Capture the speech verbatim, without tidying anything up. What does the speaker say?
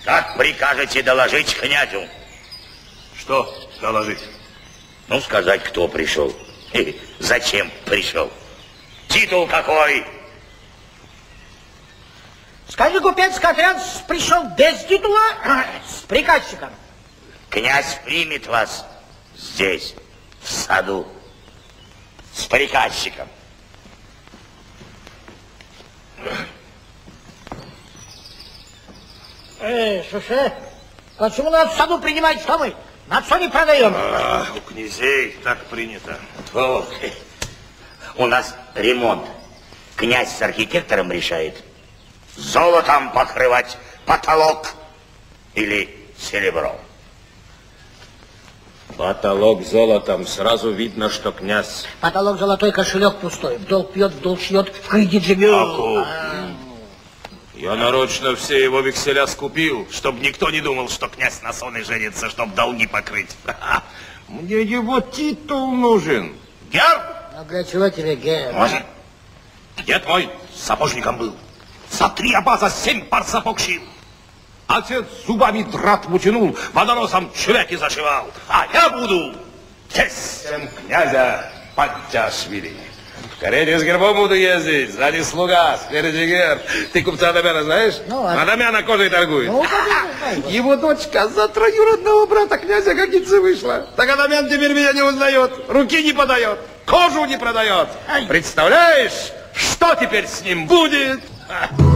Как прикажете доложить князю? Что доложить? Ну, сказать, кто пришел. И зачем пришел. Титул какой? Скажи, купец, отряд пришел без титула, с приказчиком. Князь примет вас здесь, в саду, с приказчиком. Эй, слушай, почему нас в саду принимают, что мы на все не продаем? А, у князей так принято. О, у нас ремонт. Князь с архитектором решает, золотом покрывать потолок или серебром. Потолок золотом, сразу видно, что князь. Потолок золотой, кошелек пустой. В долг пьет, в долг шьет, в кредит живет. А, я нарочно все его векселя скупил, чтобы никто не думал, что князь на сон и женится, чтобы долги покрыть. Мне его титул нужен. Герб? А для чего тебе герб? Может? Дед мой сапожником был. За три абаза семь пар сапог шил. Отец зубами драт мутянул, водоносом чуляки зашивал. А я буду тестем князя Подтяшвили. В карете с гербом буду ездить, сзади слуга, спереди герб. Ты купца Адамяна знаешь? Ну, а... Адамяна кожей торгует. Ну, конечно. Его дочка за троюродного брата князя Гагицы вышла. Так Адамян теперь меня не узнает, руки не подает, кожу не продает. Представляешь, что теперь с ним будет?